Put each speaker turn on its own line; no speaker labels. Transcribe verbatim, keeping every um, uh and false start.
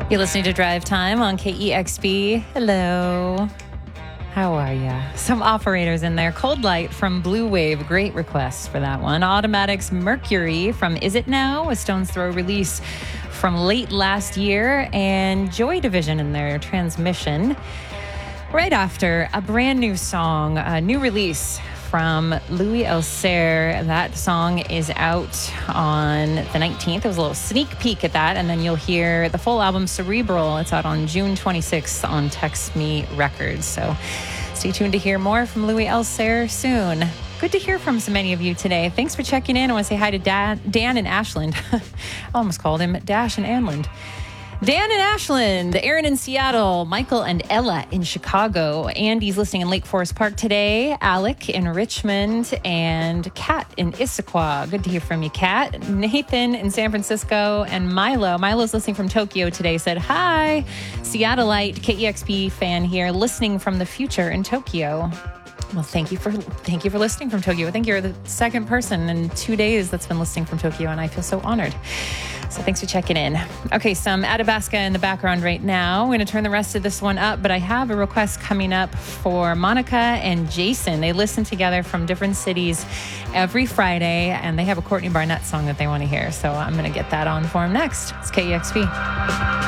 You're listening to Drive Time on K E X B. Hello. How are ya? Some operators in there. Cold Light from Blue Wave. Great request for that one. Automatic's Mercury from Is It Now? A Stone's Throw release from late last year. And Joy Division in their Transmission. Right after, a brand new song, a new release from Louis Alcer. That song is out on the nineteenth. It was a little sneak peek at that, and then you'll hear the full album Cerebral. It's out on June twenty-sixth on Text Me Records. So stay tuned to hear more from Louis Alcer soon. Good to hear from so many of you today. Thanks for checking in. I want to say hi to Dan, Dan and Ashland. I almost called him Dash and Anland. Dan in Ashland, Aaron in Seattle, Michael and Ella in Chicago, Andy's listening in Lake Forest Park today, Alec in Richmond, and Kat in Issaquah. Good to hear from you, Kat. Nathan in San Francisco, and Milo. Milo's listening from Tokyo today, said, hi, Seattleite, K E X P fan here, listening from the future in Tokyo. Well, thank you for thank you for listening from Tokyo. I think you're the second person in two days that's been listening from Tokyo, and I feel so honored. So thanks for checking in. Okay, some Athabasca in the background right now. We're going to turn the rest of this one up, but I have a request coming up for Monica and Jason. They listen together from different cities every Friday, and they have a Courtney Barnett song that they want to hear. So I'm going to get that on for them next. It's K E X P.